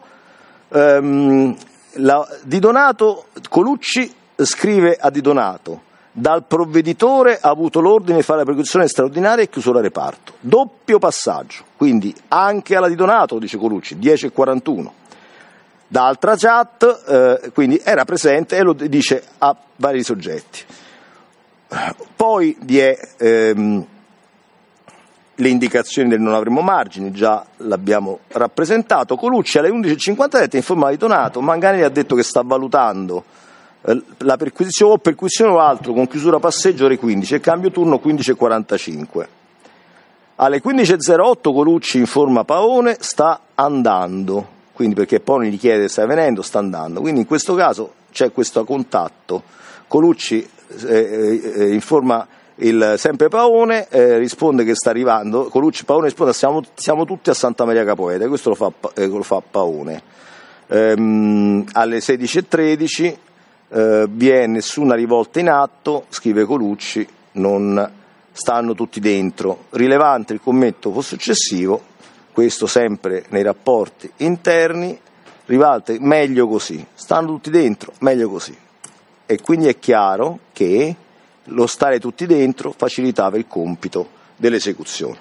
ehm, la, Di Donato, Colucci scrive a Di Donato: dal provveditore ha avuto l'ordine di fare la perquisizione straordinaria e chiusura reparto. Doppio passaggio, quindi anche alla Di Donato, dice Colucci, dieci e quarantuno. Da altra chat, eh, quindi era presente e lo dice a vari soggetti. Poi vi è ehm, le indicazioni del non avremo margini, già l'abbiamo rappresentato. Colucci alle undici e cinquantasette informa Di Donato: Manganelli ha detto che sta valutando eh, la perquisizione o perquisizione o altro con chiusura passeggio ore quindici e cambio turno quindici e quarantacinque. Alle quindici e zero otto Colucci informa Paone: sta andando, quindi perché Paone gli chiede stai venendo, sta andando, quindi in questo caso c'è questo contatto. Colucci Eh, eh, informa il sempre Paone, eh, risponde che sta arrivando. Colucci Paone risponde: siamo, siamo tutti a Santa Maria Capoete. Questo lo fa, eh, lo fa Paone. Ehm, alle sedici e tredici eh, vi è nessuna rivolta in atto, scrive Colucci, non stanno tutti dentro. Rilevante il commento successivo, questo sempre nei rapporti interni, rivalte meglio così, stanno tutti dentro, meglio così. E quindi è chiaro che lo stare tutti dentro facilitava il compito dell'esecuzione.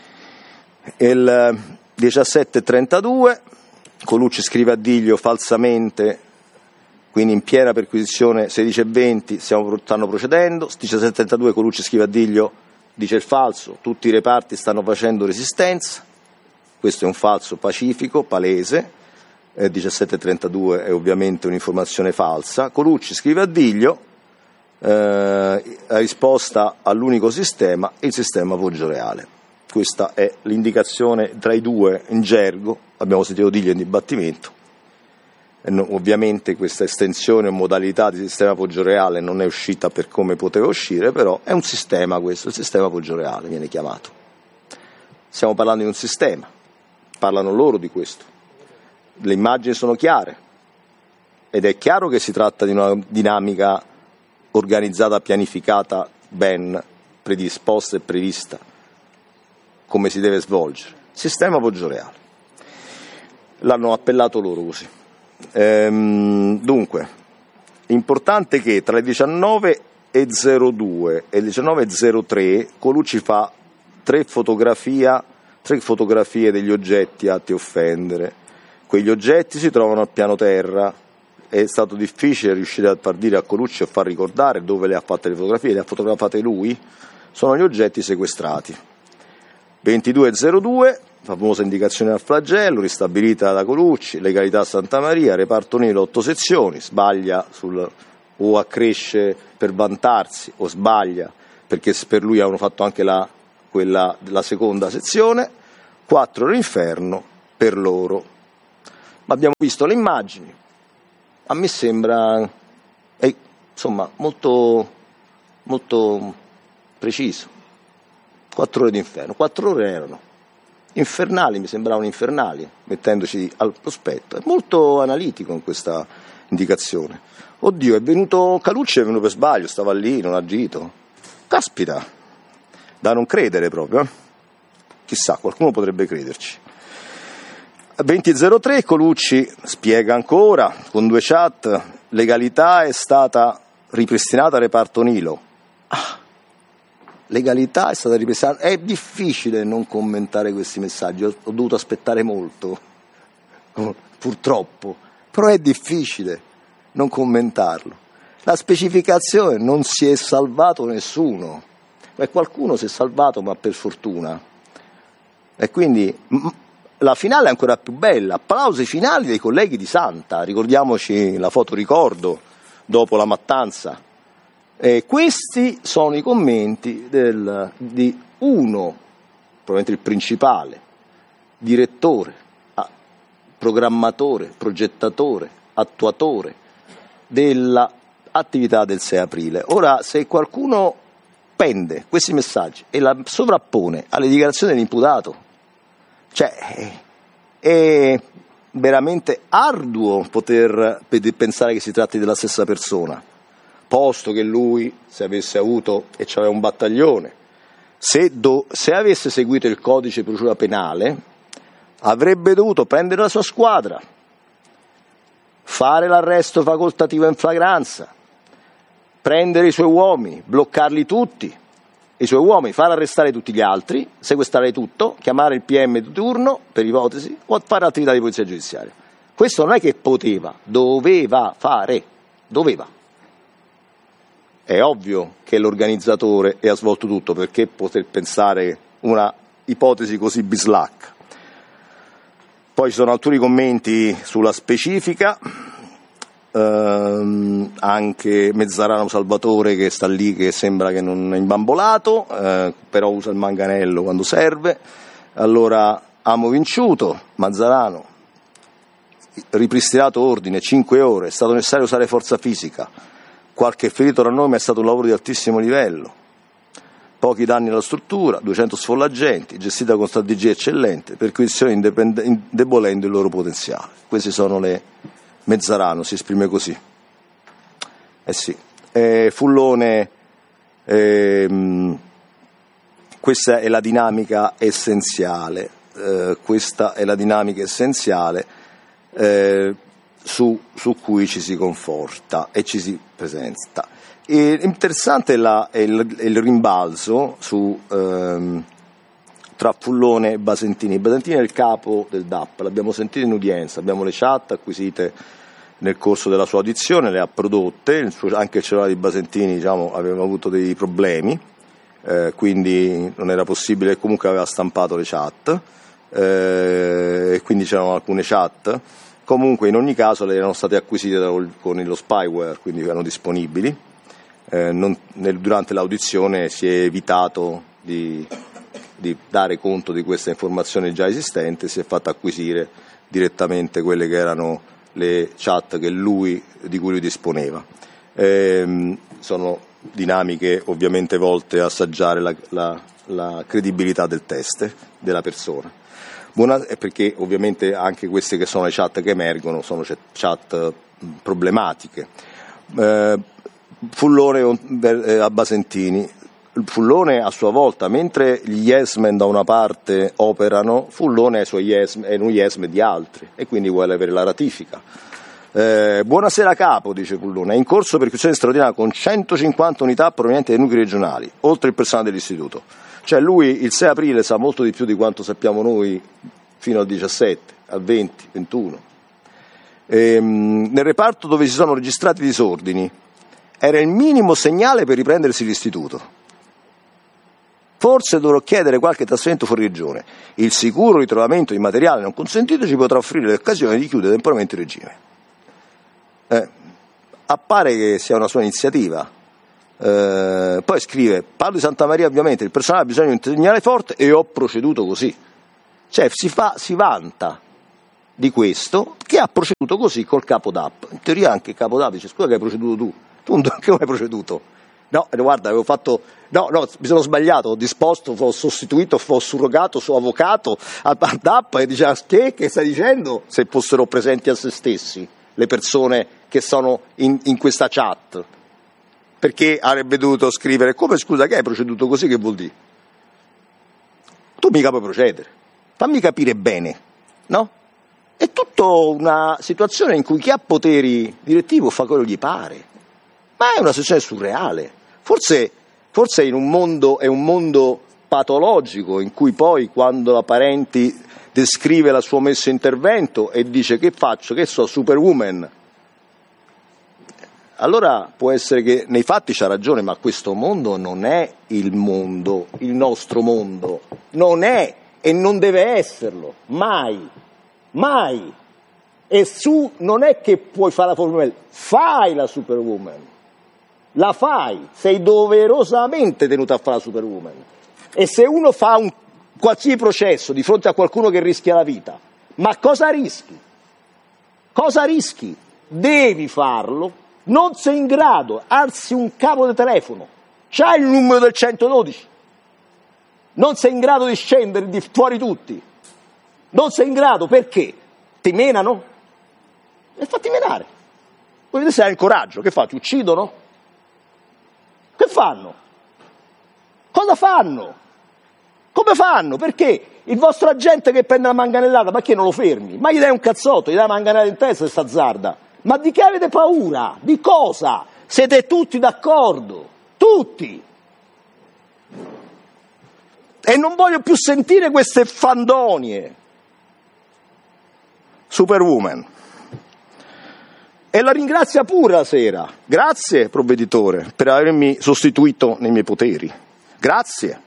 Il diciassette e trentadue Colucci scrive a Diglio falsamente, quindi in piena perquisizione, sedici e venti stiamo, stanno procedendo. diciassette e trentadue Colucci scrive a Diglio, dice il falso, tutti i reparti stanno facendo resistenza. Questo è un falso pacifico, palese. Eh, diciassette e trentadue è ovviamente un'informazione falsa. Colucci scrive a Diglio, eh, la risposta all'unico sistema, il sistema Poggio Reale. Questa è l'indicazione tra i due in gergo, abbiamo sentito Diglio in dibattimento. E no, ovviamente questa estensione o modalità di sistema Poggio Reale non è uscita per come poteva uscire, però è un sistema questo, il sistema Poggio Reale viene chiamato. Stiamo parlando di un sistema, parlano loro di questo. Le immagini sono chiare ed è chiaro che si tratta di una dinamica organizzata, pianificata, ben predisposta e prevista come si deve svolgere. sistema Poggioreale. L'hanno appellato loro così. Ehm, dunque, importante che tra le diciannove e zero due e le diciannove e zero tre Colucci fa tre fotografie, tre fotografie degli oggetti atti a offendere. Quegli oggetti si trovano al piano terra. È stato difficile riuscire a far dire a Colucci e far ricordare dove le ha fatte le fotografie, le ha fotografate lui, sono gli oggetti sequestrati. ventidue e zero due, famosa indicazione al flagello, ristabilita da Colucci, legalità a Santa Maria, reparto nero, otto sezioni, sbaglia sul, o accresce per vantarsi, o sbaglia perché per lui hanno fatto anche la, quella, la seconda sezione, quattro l'inferno per loro. Ma abbiamo visto le immagini. A me sembra eh, insomma molto, molto preciso. Quattro ore d'inferno, quattro ore erano infernali, mi sembravano infernali, mettendoci al prospetto. È molto analitico in questa indicazione. Oddio, è venuto Colucci, è venuto per sbaglio, stava lì, non ha agito. Caspita, da non credere proprio. Eh? Chissà, qualcuno potrebbe crederci. venti zero tre Colucci spiega ancora con due chat: legalità è stata ripristinata a reparto Nilo. Ah, legalità è stata ripristinata. È difficile non commentare questi messaggi, ho, ho dovuto aspettare molto, purtroppo, però è difficile non commentarlo. La specificazione: non si è salvato nessuno, e qualcuno si è salvato, ma per fortuna. E quindi la finale è ancora più bella, applausi finali dei colleghi di Santa, ricordiamoci la fotoricordo dopo la mattanza. E questi sono i commenti del, di uno, probabilmente il principale, direttore, programmatore, progettatore, attuatore dell'attività del sei aprile. Ora, se qualcuno prende questi messaggi e la sovrappone alle dichiarazioni dell'imputato, cioè è veramente arduo poter pensare che si tratti della stessa persona, posto che lui, se avesse avuto, e c'aveva un battaglione, se, do, se avesse seguito il codice di procedura penale, avrebbe dovuto prendere la sua squadra, fare l'arresto facoltativo in flagranza, prendere i suoi uomini, bloccarli tutti, i suoi uomini, far arrestare tutti gli altri, sequestrare tutto, chiamare il P M di turno per ipotesi, o fare attività di polizia giudiziaria. Questo non è che poteva, doveva fare, doveva. È ovvio che l'organizzatore ha svolto tutto, perché poter pensare una ipotesi così bislacca. Poi ci sono alcuni commenti sulla specifica. Uh, anche Mezzarano Salvatore che sta lì, che sembra che non è imbambolato, uh, però usa il manganello quando serve. Allora, amo vinciuto, Mazzarano, ripristinato ordine, cinque ore, è stato necessario usare forza fisica, qualche ferito tra noi, ma è stato un lavoro di altissimo livello, pochi danni alla struttura, duecento sfollagenti, gestita con strategie eccellenti, perquisizioni indebolendo il loro potenziale. Queste sono le Mezzarano si esprime così. Eh sì. Eh, Fullone, ehm, questa è la dinamica essenziale, eh, questa è la dinamica essenziale eh, su, su cui ci si conforta e ci si presenta. E interessante è, la, è, il, è il rimbalzo su, ehm, tra Fullone e Basentini. Basentini è il capo del D A P, l'abbiamo sentito in udienza, abbiamo le chat acquisite nel corso della sua audizione, le ha prodotte, il suo, anche il cellulare di Basentini, diciamo, aveva avuto dei problemi, eh, quindi non era possibile, comunque aveva stampato le chat, eh, e quindi c'erano alcune chat, comunque in ogni caso le erano state acquisite da, con lo spyware, quindi erano disponibili, eh, non, nel, durante l'audizione si è evitato di, di dare conto di questa informazione già esistente, si è fatta acquisire direttamente quelle che erano le chat che lui, di cui lui disponeva. Eh, sono dinamiche ovviamente volte a assaggiare la, la, la credibilità del test della persona. Buona, perché ovviamente anche queste che sono le chat che emergono sono chat problematiche. Eh, Fullone a Basentini. Fullone a sua volta, mentre gli yes men da una parte operano, Fullone è, suoi yes, è un yes man di altri e quindi vuole avere la ratifica. Eh, buonasera capo, dice Fullone, è in corso perquisizione straordinaria con centocinquanta unità provenienti dai nuclei regionali, oltre il personale dell'istituto. Cioè lui il sei aprile sa molto di più di quanto sappiamo noi fino al diciassette, al venti, ventuno. Ehm, nel reparto dove si sono registrati disordini era il minimo segnale per riprendersi l'istituto. Forse dovrò chiedere qualche trasferimento fuori regione. Il sicuro ritrovamento di materiale non consentito ci potrà offrire l'occasione di chiudere temporaneamente il regime. Eh, appare che sia una sua iniziativa. Eh, poi scrive: parlo di Santa Maria, ovviamente il personale ha bisogno di un segnale forte e ho proceduto così. Cioè si, fa, si vanta di questo, che ha proceduto così col capo D A P. In teoria anche il capo D A P dice: scusa che hai proceduto tu, tu anche come hai proceduto? No, guarda, avevo fatto, no, no, mi sono sbagliato, ho disposto, ho sostituito, ho surrogato, sono avvocato al D A P e diceva: che, che stai dicendo? Se fossero presenti a se stessi le persone che sono in, in questa chat, perché avrebbe dovuto scrivere: come, scusa, che hai proceduto così, che vuol dire? Tu mica puoi procedere, fammi capire bene, no? È tutta una situazione in cui chi ha poteri direttivi fa quello che gli pare, ma è una situazione surreale. Forse, forse in un mondo, è un mondo patologico in cui poi quando la Parenti descrive la sua messo intervento e dice: che faccio, che so, Superwoman, allora può essere che nei fatti c'ha ragione, ma questo mondo non è il mondo, il nostro mondo, non è e non deve esserlo, mai, mai. E su non è che puoi fare la Superwoman, fai la Superwoman, la fai, sei doverosamente tenuto a fare la Superwoman. E se uno fa un qualsiasi processo di fronte a qualcuno che rischia la vita, ma cosa rischi? Cosa rischi? Devi farlo. Non sei in grado, alzi un capo di telefono, c'hai il numero del centododici, non sei in grado di scendere di fuori tutti, non sei in grado perché? Ti menano? E fatti menare. Vuoi vedere se hai il coraggio? Che fa? Ti uccidono? Che fanno? Cosa fanno? Come fanno? Perché il vostro agente che prende la manganellata, ma che non lo fermi? Ma gli dai un cazzotto, gli dai la manganellata in testa e sta zarda. Ma di che avete paura? Di cosa? Siete tutti d'accordo, tutti. E non voglio più sentire queste fandonie. Superwoman. E la ringrazia pure la sera. Grazie, provveditore, per avermi sostituito nei miei poteri. Grazie.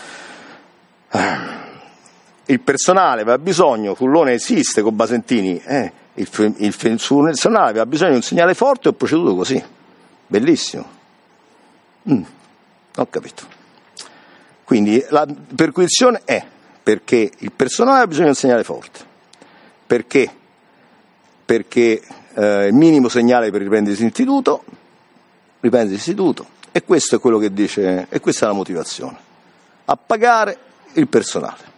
Il personale aveva bisogno, Fullone esiste con Basentini, eh. Il, il, il suo personale aveva bisogno di un segnale forte e ho proceduto così. Bellissimo. Mm, ho capito. Quindi la perquisizione è perché il personale ha bisogno di un segnale forte. Perché? Perché eh, il minimo segnale per riprendere l'istituto, riprendere l'istituto, e questo è quello che dice, e questa è la motivazione. A pagare il personale.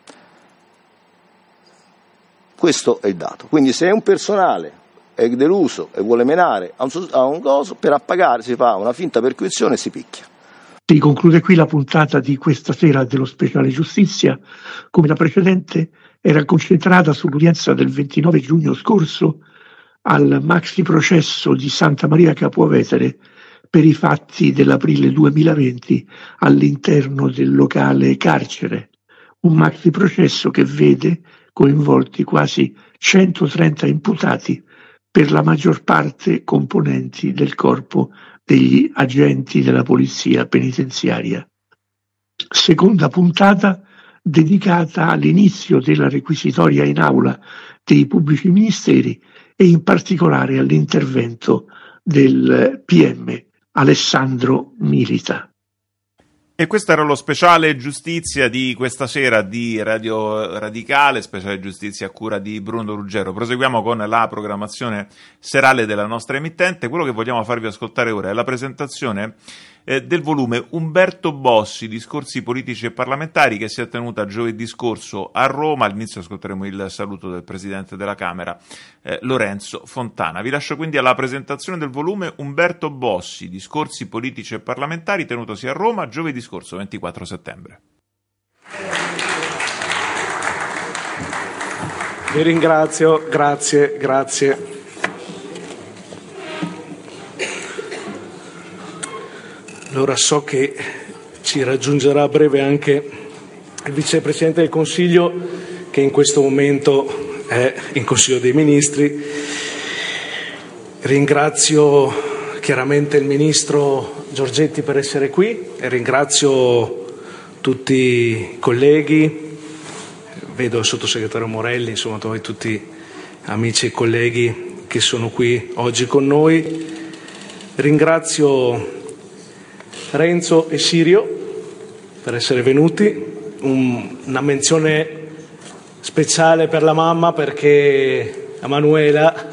Questo è il dato. Quindi se un personale è deluso e vuole menare a un, a un coso, per appagare si fa una finta perquisizione e si picchia. Si conclude qui la puntata di questa sera dello Speciale Giustizia. Come la precedente era concentrata sull'udienza del ventinove giugno scorso al maxi processo di Santa Maria Capua Vetere per i fatti dell'aprile duemilaventi all'interno del locale carcere. Un maxi processo che vede coinvolti quasi centotrenta imputati, per la maggior parte componenti del corpo degli agenti della polizia penitenziaria. Seconda puntata dedicata all'inizio della requisitoria in aula dei pubblici ministeri e in particolare all'intervento del P M Alessandro Milita. E questo era lo speciale giustizia di questa sera di Radio Radicale, speciale giustizia a cura di Bruno Ruggero. Proseguiamo con la programmazione serale della nostra emittente. Quello che vogliamo farvi ascoltare ora è la presentazione eh, del volume Umberto Bossi, discorsi politici e parlamentari, che si è tenuta giovedì scorso a Roma. All'inizio ascolteremo il saluto del Presidente della Camera, eh, Lorenzo Fontana. Vi lascio quindi alla presentazione del volume Umberto Bossi, discorsi politici e parlamentari, tenutosi a Roma giovedì scorso, ventiquattro settembre. Vi ringrazio, grazie, grazie. Allora so che ci raggiungerà a breve anche il Vicepresidente del Consiglio, che in questo momento è in Consiglio dei Ministri. Ringrazio chiaramente il Ministro Giorgetti per essere qui e ringrazio tutti i colleghi. Vedo il Sottosegretario Morelli, insomma tutti amici e colleghi che sono qui oggi con noi. Ringrazio Renzo e Sirio per essere venuti. Un, una menzione speciale per la mamma, perché Emanuela